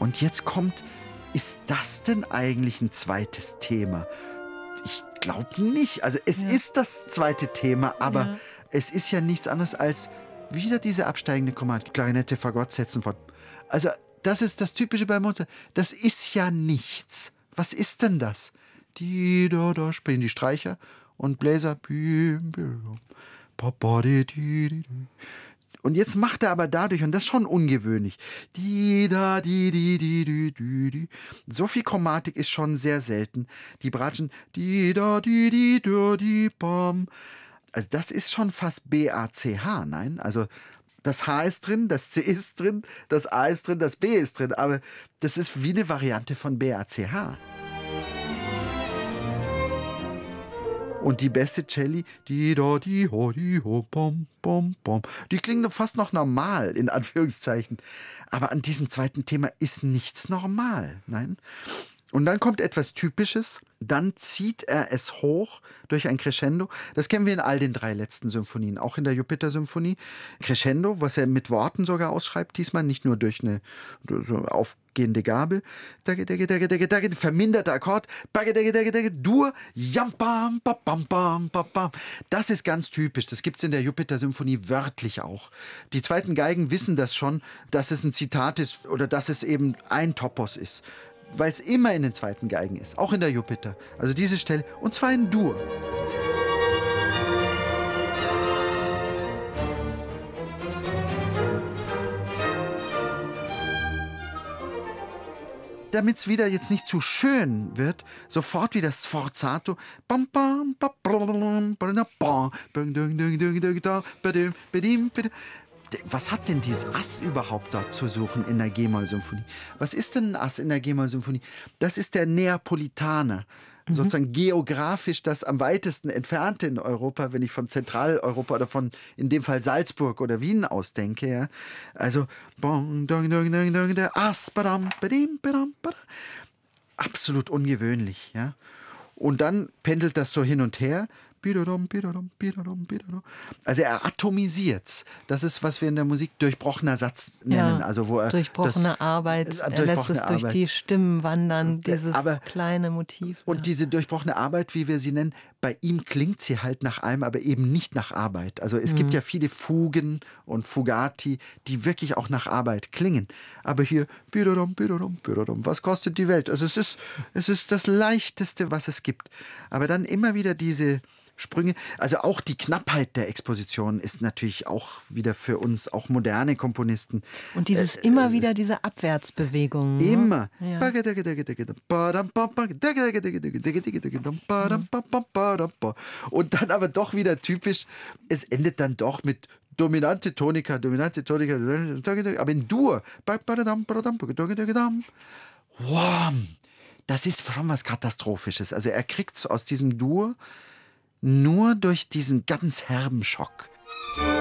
Und jetzt kommt, ist das denn eigentlich ein zweites Thema? Ich glaube nicht. Also es ist das zweite Thema, aber es ist ja nichts anderes als wieder diese absteigende Chromatik. Klarinette, Fagott setzen fort. Also das ist das Typische bei Mozart. Das ist ja nichts. Was ist denn das? Da spielen die Streicher und Bläser. Und jetzt macht er aber dadurch, und das ist schon ungewöhnlich, so viel Chromatik ist schon sehr selten. Die Bratschen, also das ist schon fast B-A-C-H, nein? Also das H ist drin, das C ist drin, das A ist drin, das B ist drin, aber das ist wie eine Variante von B-A-C-H. Und die beste Celli, die klingen fast noch normal, in Anführungszeichen. Aber an diesem zweiten Thema ist nichts normal, nein? Und dann kommt etwas Typisches, dann zieht er es hoch durch ein Crescendo. Das kennen wir in all den 3 letzten Symphonien, auch in der Jupiter-Symphonie. Crescendo, was er mit Worten sogar ausschreibt, diesmal nicht nur durch eine so aufgehende Gabel. Verminderter Akkord. Dur. Das ist ganz typisch. Das gibt es in der Jupiter-Symphonie wörtlich auch. Die zweiten Geigen wissen das schon, dass es ein Zitat ist oder dass es eben ein Topos ist. Weil es immer in den zweiten Geigen ist, auch in der Jupiter. Also diese Stelle, und zwar in Dur. Damit es wieder jetzt nicht zu schön wird, sofort wieder Sforzato. Was hat denn dieses Ass überhaupt dort zu suchen in der G-Moll-Symphonie? Was ist denn ein Ass in der G-Moll-Symphonie? Das ist der Neapolitaner. Sozusagen geografisch das am weitesten entfernte in Europa, wenn ich von Zentraleuropa oder von, in dem Fall Salzburg oder Wien ausdenke. Ja. Also, Ass, absolut ungewöhnlich. Ja. Und dann pendelt das so hin und her. Also er atomisiert's. Das ist, was wir in der Musik durchbrochener Satz nennen. Also wo er durchbrochene Arbeit. Er lässt es durch die Stimmen wandern, dieses kleine Motiv. Und diese durchbrochene Arbeit, wie wir sie nennen, bei ihm klingt sie halt nach allem, aber eben nicht nach Arbeit. Also es gibt ja viele Fugen und Fugati, die wirklich auch nach Arbeit klingen. Aber hier, was kostet die Welt? Also es ist das Leichteste, was es gibt. Aber dann immer wieder diese Sprünge, also auch die Knappheit der Exposition ist natürlich auch wieder für uns, auch moderne Komponisten. Und dieses immer wieder diese Abwärtsbewegungen. Immer. Ja. Und dann aber doch wieder typisch, es endet dann doch mit dominante Tonika, aber in Dur. Wow, das ist schon was Katastrophisches. Also er kriegt es aus diesem Dur nur durch diesen ganz herben Schock.